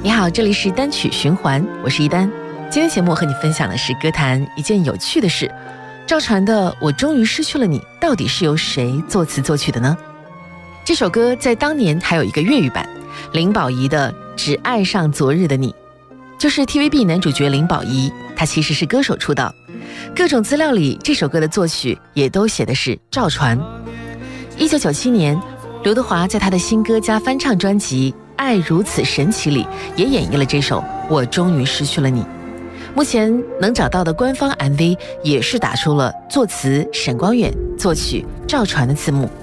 你好，这里是单曲循环，我是一丹。今天节目和你分享的是歌坛一件有趣的事。赵传的《我终于失去了你》到底是由谁作词作曲的呢？这首歌在当年还有一个粤语版，林保怡的《只爱上昨日的你》，就是 TVB 男主角林保怡，他其实是歌手出道。各种资料里这首歌的作曲也都写的是赵传。1997年，刘德华在他的新歌加翻唱专辑《爱如此神奇》里也演绎了这首《我终于失去了你》。目前能找到的官方 MV 也是打出了作词沈光远、作曲赵传的字幕。